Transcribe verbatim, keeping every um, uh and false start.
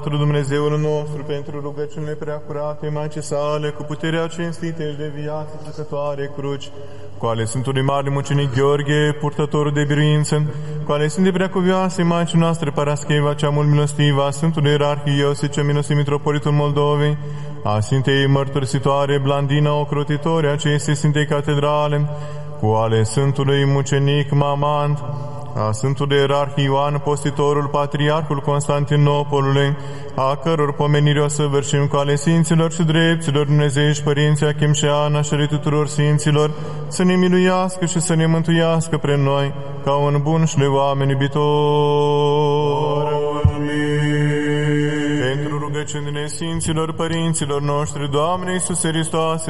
Dumnezeul nostru, pentru rugăciunile preacurate, Maicii sale, cu puterea cinstite și de viață trecătoare cruci, cu ale Sfântului Mare Mucenic Gheorghe, purtătorul de biruință, cu ale Sfântei Preacuvioase Maicii noastre Parascheva, cea mult milostivă, a Sfântului Ierarhie Iosif, cea milosit Mitropolitul Moldovei, a Sfintei Mărturisitoare Blandina, ocrotitoare acestei Sfintei Catedrale, cu ale Sfântului Mucenic Mamant, a Sfântului Ierarhie Ioan, postitorul, Patriarhul Constantinopolului, a căror pomenire o să vârșim cu ale Sfinților și Drepților Dumnezeiști, Părinții Achim și Ana și ale tuturor Sfinților, să ne miluiască și să ne mântuiască pre noi, ca un bun și de oameni iubitor. Pentru rugăciunile Sfinților Părinților noștri, Doamne Iisuse Hristoase,